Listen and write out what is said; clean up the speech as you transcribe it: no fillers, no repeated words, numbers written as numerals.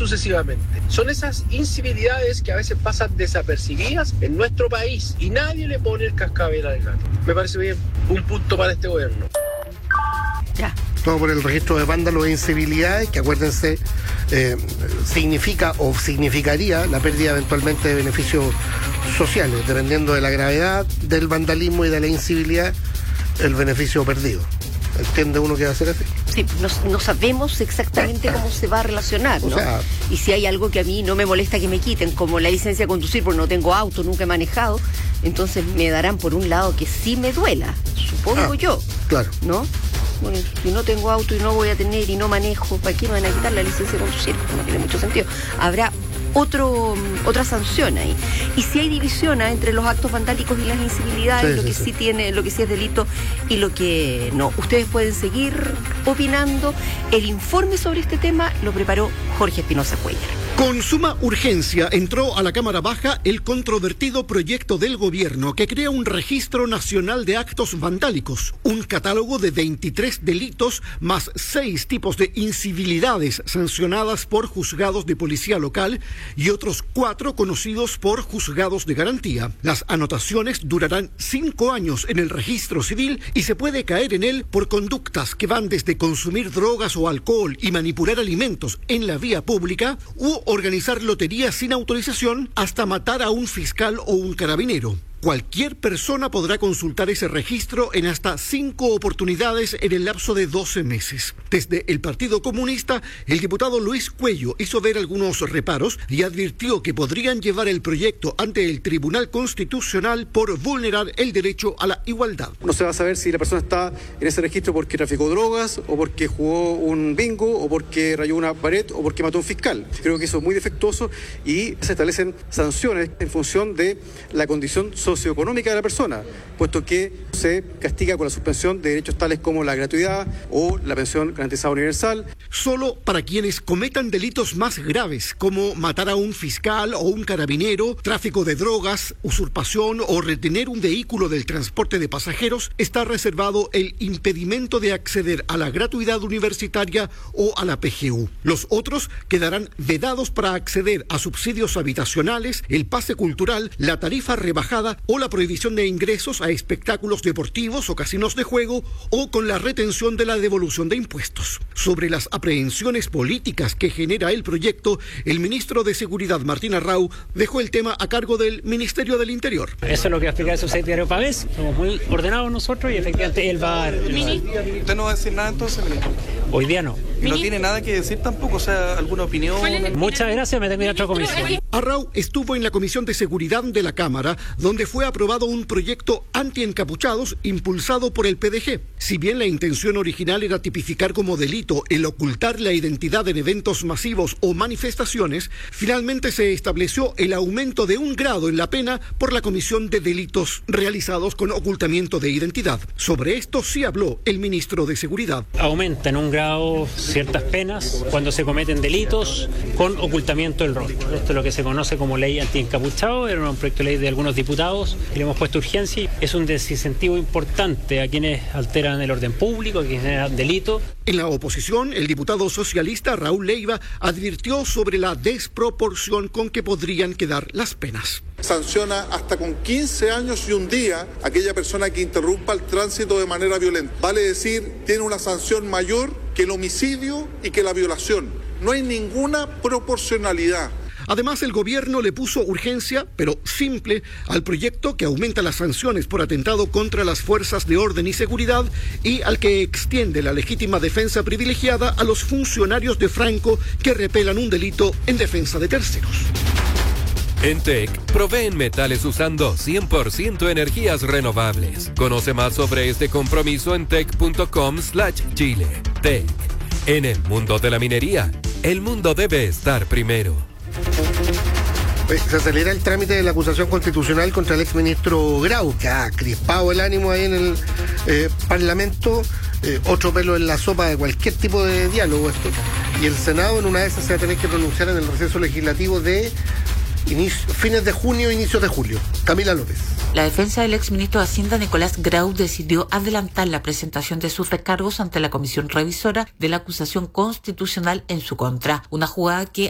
sucesivamente. Son esas incivilidades que a veces pasan desapercibidas en nuestro país y nadie le pone el cascabel al gato. Me parece bien, un punto para este gobierno. Ya. Todo por el registro de vándalos e incivilidades, que acuérdense, significa o significaría la pérdida eventualmente de beneficios sociales, dependiendo de la gravedad del vandalismo y de la incivilidad, el beneficio perdido. ¿Entiende uno que va a ser así? Sí, no sabemos exactamente cómo se va a relacionar, ¿no? O sea, y si hay algo que a mí no me molesta que me quiten, como la licencia de conducir porque no tengo auto, nunca he manejado, entonces me darán por un lado que sí me duela, supongo yo. Claro. ¿No? Bueno, si no tengo auto y no voy a tener y no manejo, ¿para qué me van a quitar la licencia de conducir? No tiene mucho sentido. Habrá otra sanción ahí. Y si hay división entre los actos vandálicos y las incivilidades, sí tiene, lo que sí es delito y lo que no. Ustedes pueden seguir opinando. El informe sobre este tema lo preparó Jorge Espinosa Cuellar. Con suma urgencia entró a la Cámara Baja el controvertido proyecto del gobierno que crea un registro nacional de actos vandálicos, un catálogo de 23 delitos más 6 tipos de incivilidades sancionadas por juzgados de policía local y otros 4 conocidos por juzgados de garantía. Las anotaciones durarán 5 años en el registro civil y se puede caer en él por conductas que van desde consumir drogas o alcohol y manipular alimentos en la vía pública u organizar loterías sin autorización hasta matar a un fiscal o un carabinero. Cualquier persona podrá consultar ese registro en hasta 5 oportunidades en el lapso de 12 meses. Desde el Partido Comunista, el diputado Luis Cuello hizo ver algunos reparos y advirtió que podrían llevar el proyecto ante el Tribunal Constitucional por vulnerar el derecho a la igualdad. No se va a saber si la persona está en ese registro porque traficó drogas, o porque jugó un bingo, o porque rayó una pared, o porque mató a un fiscal. Creo que eso es muy defectuoso y se establecen sanciones en función de la condición socioeconómica de la persona, puesto que se castiga con la suspensión de derechos tales como la gratuidad o la pensión garantizada universal. Solo para quienes cometan delitos más graves, como matar a un fiscal o un carabinero, tráfico de drogas, usurpación o retener un vehículo del transporte de pasajeros, está reservado el impedimento de acceder a la gratuidad universitaria o a la PGU. Los otros quedarán vedados para acceder a subsidios habitacionales, el pase cultural, la tarifa rebajada o la prohibición de ingresos a espectáculos deportivos o casinos de juego, o con la retención de la devolución de impuestos. Sobre las aprehensiones políticas que genera el proyecto, el ministro de Seguridad, Martín Arrau, dejó el tema a cargo del Ministerio del Interior. Eso es lo que va a explicar el subsecretario Pavés. Somos muy ordenados nosotros y efectivamente él va a dar. ¿Usted no va a decir nada entonces, ministro? Hoy día no. ¿Y no tiene nada que decir tampoco? O sea, ¿alguna opinión? Muchas gracias, me tengo que ir a otra comisión. Arrau estuvo en la Comisión de Seguridad de la Cámara, donde fue aprobado un proyecto anti-encapuchados impulsado por el PDG. Si bien la intención original era tipificar como delito el ocultar la identidad en eventos masivos o manifestaciones, finalmente se estableció el aumento de 1 grado en la pena por la comisión de delitos realizados con ocultamiento de identidad. Sobre esto sí habló el ministro de Seguridad. Aumenta en 1 grado ciertas penas cuando se cometen delitos con ocultamiento del rostro. Esto es lo que se conoce como ley anti-encapuchado, era un proyecto de ley de algunos diputados y le hemos puesto urgencia. Es un desincentivo importante a quienes alteran el orden público, a quienes generan delito. En la oposición, el diputado socialista Raúl Leiva advirtió sobre la desproporción con que podrían quedar las penas. Sanciona hasta con 15 años y 1 día a aquella persona que interrumpa el tránsito de manera violenta. Vale decir, tiene una sanción mayor que el homicidio y que la violación. No hay ninguna proporcionalidad. Además, el gobierno le puso urgencia, pero simple, al proyecto que aumenta las sanciones por atentado contra las fuerzas de orden y seguridad y al que extiende la legítima defensa privilegiada a los funcionarios de Franco que repelan un delito en defensa de terceros. En TEC, proveen metales usando 100% energías renovables. Conoce más sobre este compromiso en tec.com/Chile. TEC. En el mundo de la minería, el mundo debe estar primero. Se acelera el trámite de la acusación constitucional contra el exministro Grau, que ha crispado el ánimo ahí en el Parlamento. Otro pelo en la sopa de cualquier tipo de diálogo esto. Y el Senado en una de esas se va a tener que pronunciar en el receso legislativo de fines de junio, inicios de julio. Camila López. La defensa del exministro de Hacienda, Nicolás Grau, decidió adelantar la presentación de sus recargos ante la comisión revisora de la acusación constitucional en su contra, una jugada que